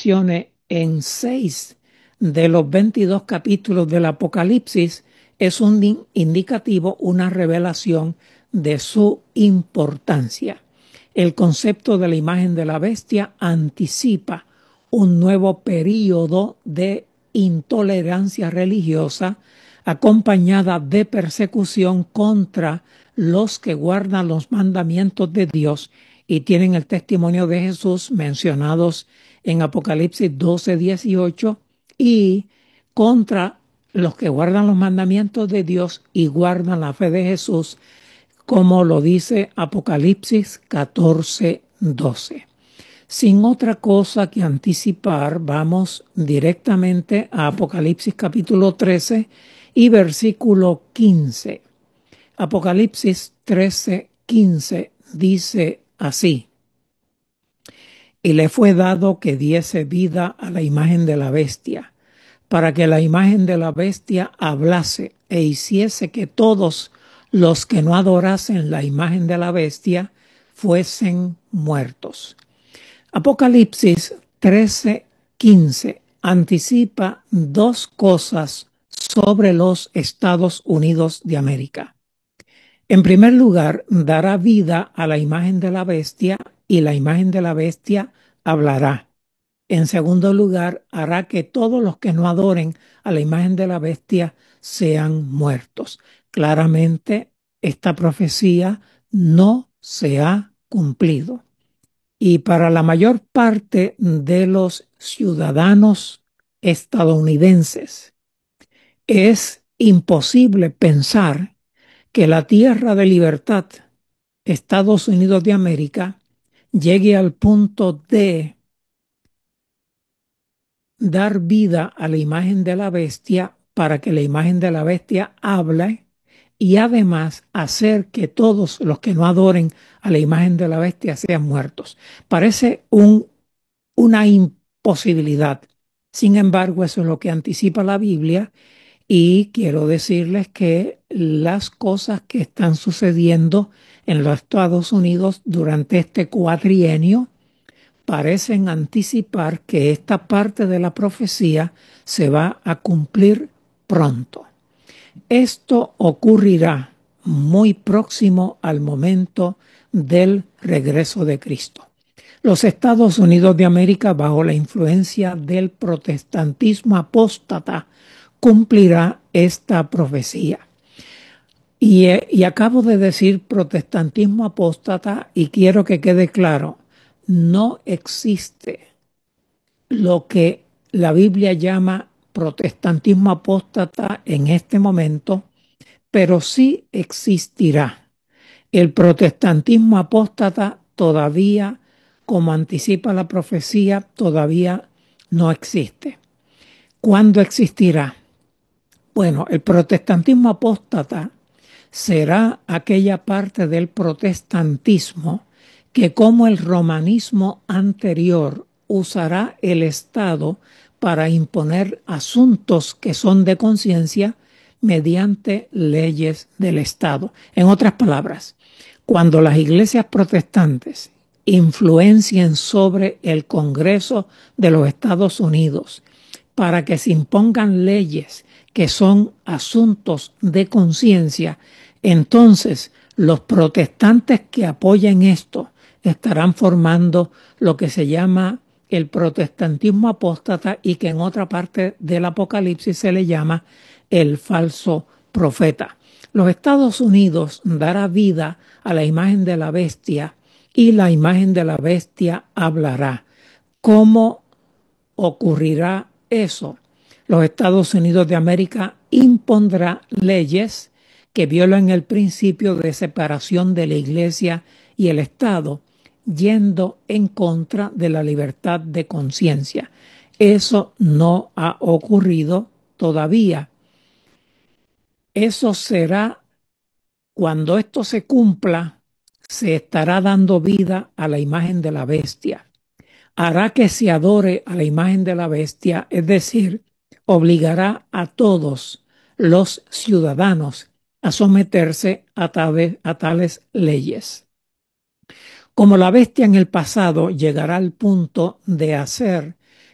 mencione en 6 de los 22 capítulos del Apocalipsis es un indicativo, una revelación de su importancia. El concepto de la imagen de la bestia anticipa un nuevo período de intolerancia religiosa acompañada de persecución contra los que guardan los mandamientos de Dios y tienen el testimonio de Jesús mencionados en Apocalipsis 12:18 y contra los que guardan los mandamientos de Dios y guardan la fe de Jesús, como lo dice Apocalipsis 14:12. Sin otra cosa que anticipar, vamos directamente a Apocalipsis capítulo 13 y versículo 15. Apocalipsis 13:15 dice así: y le fue dado que diese vida a la imagen de la bestia, para que la imagen de la bestia hablase e hiciese que todos los que no adorasen la imagen de la bestia fuesen muertos. Apocalipsis 13:15 anticipa dos cosas sobre los Estados Unidos de América. En primer lugar, dará vida a la imagen de la bestia y la imagen de la bestia hablará. En segundo lugar, hará que todos los que no adoren a la imagen de la bestia sean muertos. Claramente, esta profecía no se ha cumplido. Y para la mayor parte de los ciudadanos estadounidenses es imposible pensar que la tierra de libertad, Estados Unidos de América, llegue al punto de dar vida a la imagen de la bestia para que la imagen de la bestia hable y además hacer que todos los que no adoren a la imagen de la bestia sean muertos. Parece una imposibilidad. Sin embargo, eso es lo que anticipa la Biblia y quiero decirles que las cosas que están sucediendo en los Estados Unidos durante este cuatrienio parecen anticipar que esta parte de la profecía se va a cumplir pronto. Esto ocurrirá muy próximo al momento del regreso de Cristo. Los Estados Unidos de América, bajo la influencia del protestantismo apóstata, cumplirá esta profecía. Y acabo de decir protestantismo apóstata y quiero que quede claro, no existe lo que la Biblia llama protestantismo apóstata en este momento, pero sí existirá. El protestantismo apóstata todavía, como anticipa la profecía, todavía no existe. ¿Cuándo existirá? Bueno, el protestantismo apóstata será aquella parte del protestantismo que, como el romanismo anterior, usará el Estado para imponer asuntos que son de conciencia mediante leyes del Estado. En otras palabras, cuando las iglesias protestantes influencien sobre el Congreso de los Estados Unidos para que se impongan leyes que son asuntos de conciencia, entonces los protestantes que apoyen esto estarán formando lo que se llama el protestantismo apóstata y que en otra parte del Apocalipsis se le llama el falso profeta. Los Estados Unidos dará vida a la imagen de la bestia y la imagen de la bestia hablará. ¿Cómo ocurrirá eso? Los Estados Unidos de América impondrá leyes que violan el principio de separación de la Iglesia y el Estado, yendo en contra de la libertad de conciencia. Eso no ha ocurrido todavía. Eso será cuando esto se cumpla, se estará dando vida a la imagen de la bestia. Hará que se adore a la imagen de la bestia, es decir, obligará a todos los ciudadanos a someterse a tales leyes. Como la bestia en el pasado llegará al punto de hacer